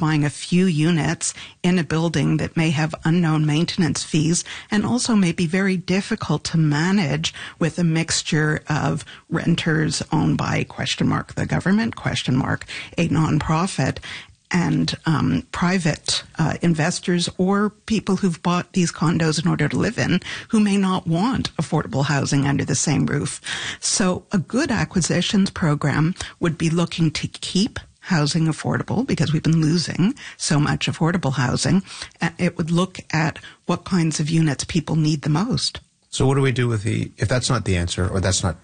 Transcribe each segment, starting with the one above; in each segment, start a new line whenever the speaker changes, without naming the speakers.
buying a few units in a building that may have unknown maintenance fees and also may be very difficult to manage with a mixture of renters owned by the government, a nonprofit, and private investors or people who've bought these condos in order to live in who may not want affordable housing under the same roof. So a good acquisitions program would be looking to keep housing affordable because we've been losing so much affordable housing. It would look at what kinds of units people need the most.
So what do we do with if that's not the answer, or that's not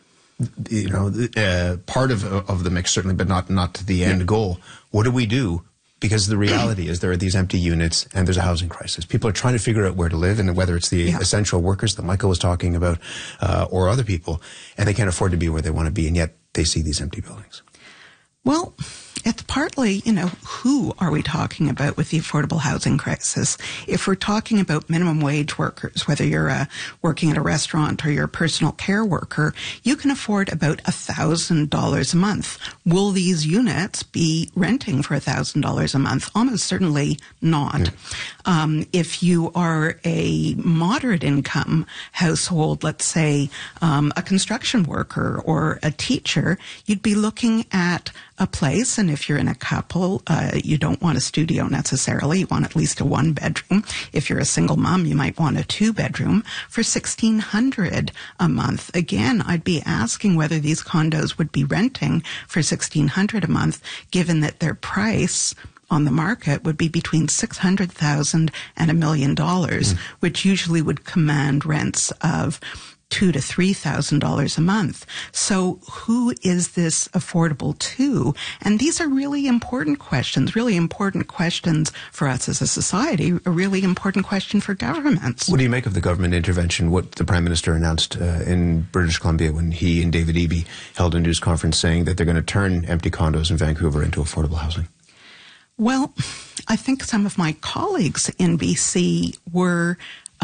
part of the mix, certainly, but not to the end goal? What do we do? Because the reality is there are these empty units and there's a housing crisis. People are trying to figure out where to live, and whether it's the essential workers that Michael was talking about or other people, and they can't afford to be where they want to be, and yet they see these empty buildings.
Well, it's partly, who are we talking about with the affordable housing crisis? If we're talking about minimum wage workers, whether you're working at a restaurant or you're a personal care worker, you can afford about $1,000 a month. Will these units be renting for $1,000 a month? Almost certainly not. If you are a moderate income household, let's say a construction worker or a teacher, you'd be looking at a place, and if you're in a couple, you don't want a studio necessarily. You want at least a 1-bedroom. If you're a single mom, you might want a 2-bedroom for $1,600 a month. Again, I'd be asking whether these condos would be renting for $1,600 a month, given that their price on the market would be between $600,000 and $1 million, which usually would command rents of $2,000 to $3,000 a month. So who is this affordable to? And these are really important questions for us as a society, a really important question for governments.
What do you make of the government intervention, what the Prime Minister announced in British Columbia when he and David Eby held a news conference saying that they're going to turn empty condos in Vancouver into affordable housing?
Well, I think some of my colleagues in BC were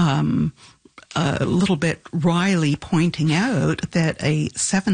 a little bit wryly pointing out that a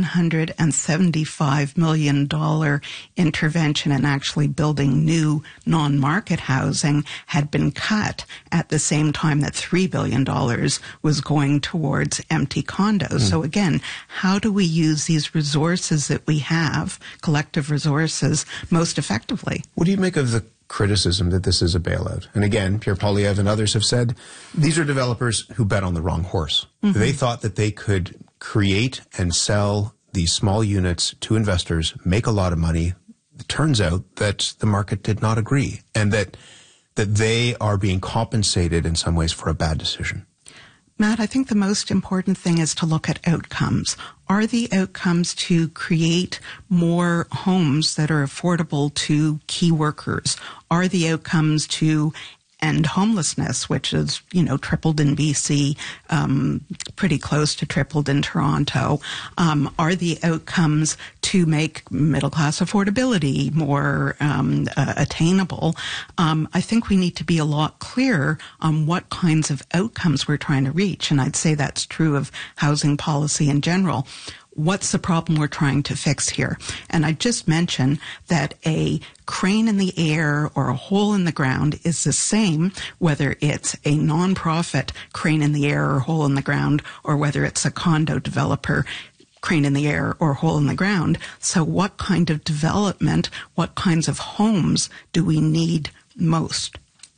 $775 million intervention in actually building new non-market housing had been cut at the same time that $3 billion was going towards empty condos. So again, how do we use these resources that we have, collective resources, most effectively?
What do you make of the criticism that this is a bailout? And again, Pierre Poilievre and others have said these are developers who bet on the wrong horse. They thought that they could create and sell these small units to investors, make a lot of money. It turns out that the market did not agree, and that they are being compensated in some ways for a bad decision.
Matt, I think the most important thing is to look at outcomes. Are the outcomes to create more homes that are affordable to key workers? Are the outcomes to end homelessness, which is, tripled in BC, pretty close to tripled in Toronto? Are the outcomes to make middle-class affordability more attainable? I think we need to be a lot clearer on what kinds of outcomes we're trying to reach, and I'd say that's true of housing policy in general. What's the problem we're trying to fix here? And I just mentioned that a crane in the air or a hole in the ground is the same whether it's a nonprofit crane in the air or hole in the ground, or whether it's a condo developer crane in the air or hole in the ground. So what kind of development, what kinds of homes do we need most?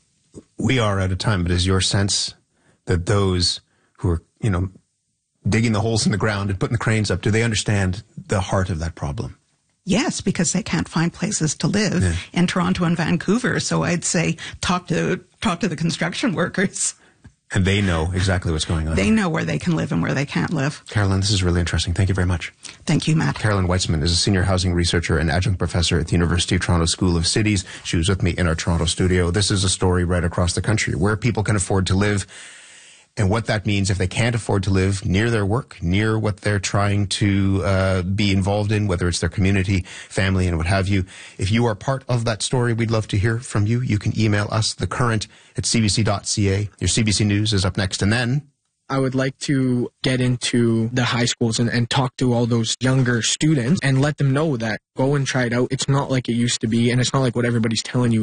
We are out of time, but is your sense that those who are, digging the holes in the ground and putting the cranes up, do they understand the heart of that problem?
Yes, because they can't find places to live in Toronto and Vancouver. So I'd say talk to the construction workers.
And they know exactly what's going on.
They know where they can live and where they can't live.
Carolyn, this is really interesting. Thank you very much.
Thank you, Matt.
Carolyn Weitzman is a senior housing researcher and adjunct professor at the University of Toronto School of Cities. She was with me in our Toronto studio. This is a story right across the country where people can afford to live, and what that means if they can't afford to live near their work, near what they're trying to be involved in, whether it's their community, family, and what have you. If you are part of that story, we'd love to hear from you. You can email us, thecurrent@cbc.ca. Your CBC News is up next, and then
I would like to get into the high schools and talk to all those younger students and let them know that go and try it out. It's not like it used to be, and it's not like what everybody's telling you.